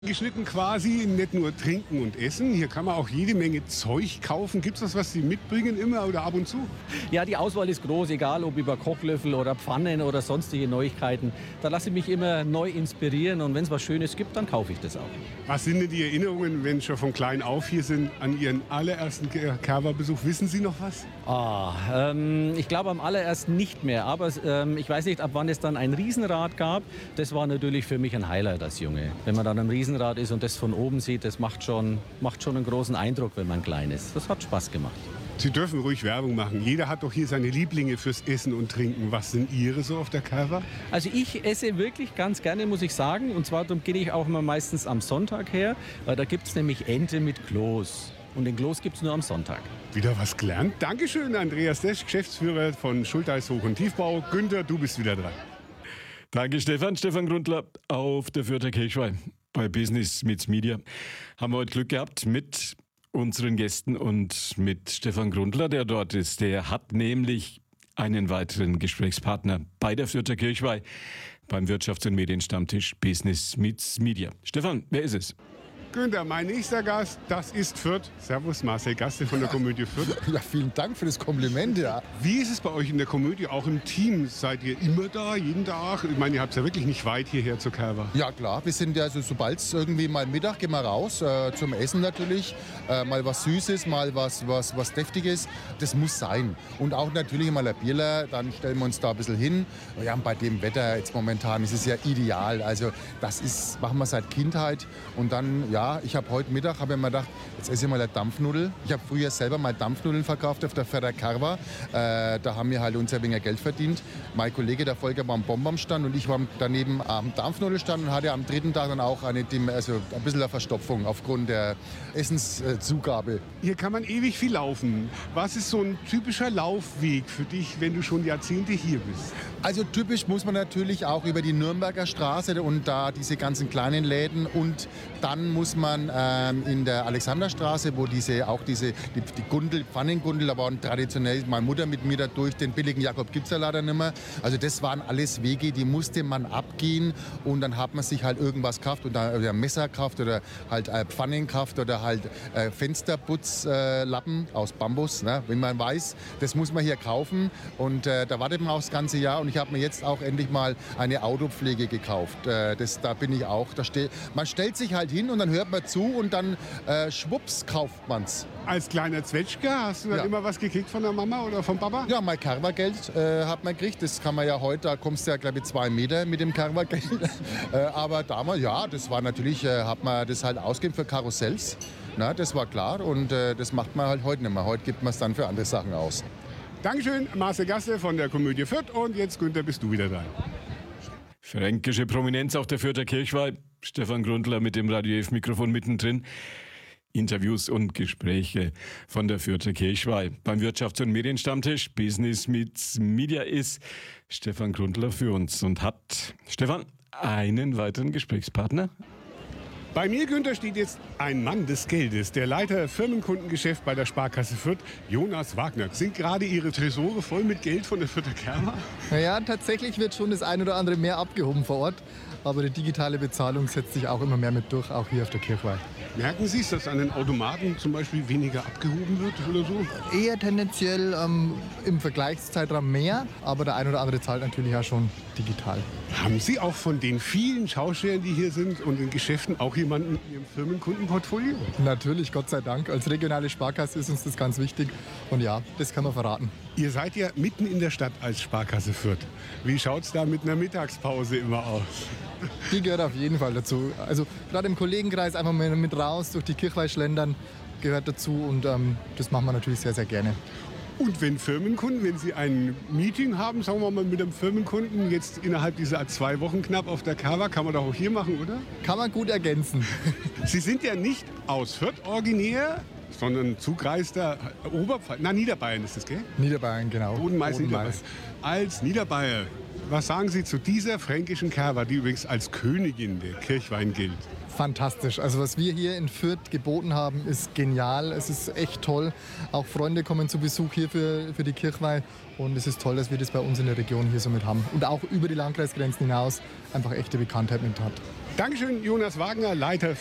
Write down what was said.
Geschnitten quasi, nicht nur trinken und essen. Hier kann man auch jede Menge Zeug kaufen. Gibt es was Sie mitbringen immer oder ab und zu? Ja, die Auswahl ist groß, egal ob über Kochlöffel oder Pfannen oder sonstige Neuigkeiten. Da lasse ich mich immer neu inspirieren und wenn es was Schönes gibt, dann kaufe ich das auch. Was sind denn die Erinnerungen, wenn Sie schon von klein auf hier sind, an Ihren allerersten Carver-Besuch? Wissen Sie noch was? Ich glaube am allerersten nicht mehr, aber ich weiß nicht, ab wann es dann ein Riesenrad gab. Das war natürlich für mich ein Highlight als Junge. Wenn man dann am Riesenrad ist und das von oben sieht, das macht schon einen großen Eindruck, wenn man klein ist. Das hat Spaß gemacht. Sie dürfen ruhig Werbung machen. Jeder hat doch hier seine Lieblinge fürs Essen und Trinken. Was sind Ihre so auf der Carver? Also ich esse wirklich ganz gerne, muss ich sagen. Und zwar darum gehe ich auch immer meistens am Sonntag her, weil da gibt es nämlich Ente mit Kloß. Und den Kloß gibt es nur am Sonntag. Wieder was gelernt. Dankeschön, Andreas Desch, Geschäftsführer von Schultheiß Hoch- und Tiefbau. Günther, du bist wieder dran. Danke, Stefan. Stefan Grundler auf der Fürther Kirchweih. Bei Business Meets Media haben wir heute Glück gehabt mit unseren Gästen und mit Stefan Grundler, der dort ist. Der hat nämlich einen weiteren Gesprächspartner bei der Fürther Kirchweih beim Wirtschafts- und Medienstammtisch Business Meets Media. Stefan, wer ist es? Günther, mein nächster Gast, das ist Fürth. Servus, Marcel Gaste von der Komödie Fürth. Ja, vielen Dank für das Kompliment, ja. Wie ist es bei euch in der Komödie, auch im Team? Seid ihr immer da, jeden Tag? Ich meine, ihr habt es ja wirklich nicht weit hierher zur Carver. Ja, klar, wir sind ja, also sobald es irgendwie mal Mittag, gehen wir raus, zum Essen natürlich. Mal was Süßes, mal was Deftiges. Das muss sein. Und auch natürlich mal ein Bierler, dann stellen wir uns da ein bisschen hin. Ja, und bei dem Wetter jetzt momentan ist es ja ideal. Also das machen wir seit Kindheit. Und dann, ja, ich habe heute Mittag, habe mir gedacht, jetzt esse ich mal eine Dampfnudel. Ich habe früher selber mal Dampfnudeln verkauft auf der Fürther Carver. Da haben wir halt unser wenig Geld verdient. Mein Kollege, der Volker, war am Bonbonstand und ich war daneben am Dampfnudelstand und hatte am dritten Tag dann auch ein bisschen eine Verstopfung aufgrund der Essenszugabe. Hier kann man ewig viel laufen. Was ist so ein typischer Laufweg für dich, wenn du schon Jahrzehnte hier bist? Also typisch muss man natürlich auch über die Nürnberger Straße und da diese ganzen kleinen Läden und dann muss man in der Alexanderstraße, wo die Gundel, Pfannengundel, da waren traditionell meine Mutter mit mir da durch, den billigen Jakob gibt's ja leider nicht mehr. Also das waren alles Wege, die musste man abgehen und dann hat man sich halt irgendwas gekauft oder Messer gekauft oder halt Pfannen gekauft oder halt Fensterputzlappen aus Bambus, ne, wenn man weiß, das muss man hier kaufen und da wartet man auch das ganze Jahr und ich habe mir jetzt auch endlich mal eine Autopflege gekauft. Da bin ich auch. Man stellt sich halt hin und dann hört man zu und dann schwupps kauft man's. Als kleiner Zwetschge hast du dann immer was gekriegt von der Mama oder vom Papa? Ja, mein Carver-Geld hat man gekriegt. Das kann man ja heute, da kommst du ja glaube ich 2 Meter mit dem Carver-Geld. Aber damals, ja, das war natürlich, hat man das halt ausgegeben für Karussells. Na, das war klar und das macht man halt heute nicht mehr. Heute gibt man es dann für andere Sachen aus. Dankeschön, Marcel Gasse von der Komödie Fürth. Und jetzt, Günther, bist du wieder dran. Fränkische Prominenz auf der Fürther Kirchweih. Stefan Grundler mit dem Radio F-Mikrofon mittendrin. Interviews und Gespräche von der Fürther Kirchweih. Beim Wirtschafts- und Medienstammtisch Business Meets Media ist Stefan Grundler für uns und hat, Stefan, einen weiteren Gesprächspartner. Bei mir, Günther, steht jetzt ein Mann des Geldes, der Leiter Firmenkundengeschäft bei der Sparkasse Fürth, Jonas Wagner. Sind gerade Ihre Tresore voll mit Geld von der Fürther Carver? Naja, tatsächlich wird schon das ein oder andere mehr abgehoben vor Ort. Aber die digitale Bezahlung setzt sich auch immer mehr mit durch, auch hier auf der Kirchweih. Merken Sie es, dass an den Automaten zum Beispiel weniger abgehoben wird oder so? Eher tendenziell im Vergleichszeitraum mehr, aber der ein oder andere zahlt natürlich auch schon digital. Haben Sie auch von den vielen Schaustellern, die hier sind und in Geschäften, auch jemanden in Ihrem Firmenkundenportfolio? Natürlich, Gott sei Dank. Als regionale Sparkasse ist uns das ganz wichtig. Und ja, das kann man verraten. Ihr seid ja mitten in der Stadt als Sparkasse Fürth. Wie schaut es da mit einer Mittagspause immer aus? Die gehört auf jeden Fall dazu. Also gerade im Kollegenkreis einfach mal mit raus durch die Kirchweih schlendern gehört dazu und das machen wir natürlich sehr, sehr gerne. Und wenn Sie ein Meeting haben, sagen wir mal mit einem Firmenkunden, jetzt innerhalb dieser 2 Wochen knapp auf der Carver, kann man doch auch hier machen, oder? Kann man gut ergänzen. Sie sind ja nicht aus Fürth originär, sondern zugreister Niederbayern ist das, gell? Niederbayern, genau. Bodenmais. Als Niederbayer, was sagen Sie zu dieser fränkischen Carver, die übrigens als Königin der Kirchweih gilt? Fantastisch. Also was wir hier in Fürth geboten haben, ist genial. Es ist echt toll. Auch Freunde kommen zu Besuch hier für die Kirchweih. Und es ist toll, dass wir das bei uns in der Region hier so mit haben. Und auch über die Landkreisgrenzen hinaus einfach echte Bekanntheit mit hat. Dankeschön, Jonas Wagner, Leiter